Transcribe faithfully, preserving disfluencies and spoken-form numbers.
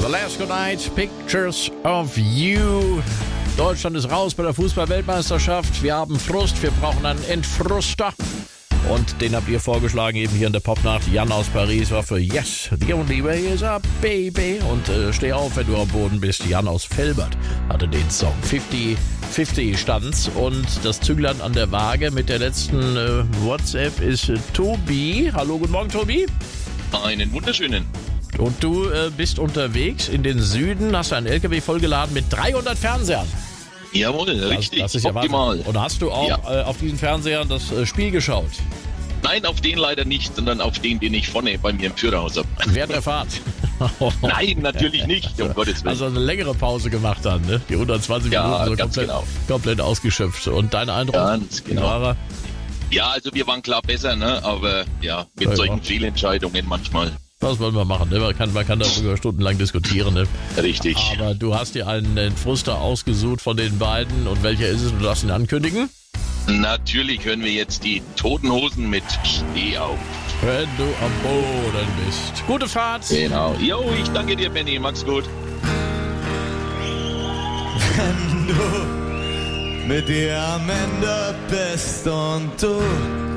The Last Good Night, Pictures of You. Deutschland ist raus bei der Fußball-Weltmeisterschaft. Wir haben Frust, wir brauchen einen Entfruster. Und den habt ihr vorgeschlagen, eben hier in der Popnacht. Jan aus Paris war für Yes, the only way is up, baby. Und äh, steh auf, wenn du am Boden bist. Jan aus Velbert hatte den Song. fünfzig fünfzig stand's. Und das Zünglein an der Waage mit der letzten äh, WhatsApp ist äh, Tobi. Hallo, guten Morgen, Tobi. Einen wunderschönen. Und du äh, bist unterwegs in den Süden, hast einen L K W vollgeladen mit dreihundert Fernsehern. Jawohl, richtig, das, das ist optimal. Ja, und hast du auch ja. äh, auf diesen Fernsehern das äh, Spiel geschaut? Nein, auf den leider nicht, sondern auf den, den ich vorne bei mir im Führerhaus habe. Während der Fahrt? Nein, natürlich nicht, um Gottes Willen. Also eine längere Pause gemacht dann, ne? Die hundertzwanzig ja, Minuten so ganz komplett, genau. komplett ausgeschöpft. Und dein Eindruck? Ganz genau. War ja, also wir waren klar besser, ne? Aber ja, mit ja, solchen ja. Fehlentscheidungen manchmal. Was wollen wir machen? Ne? Man kann, man kann darüber stundenlang diskutieren. Ne? Richtig. Aber du hast dir einen, einen Fruster ausgesucht von den beiden. Und welcher ist es? Du darfst ihn ankündigen. Natürlich hören wir jetzt die Toten Hosen mit Steh auf. Wenn du am Boden bist. Gute Fahrt. Genau. Jo, ich danke dir, Benny. Mach's gut. Wenn du mit dir am Ende bist und du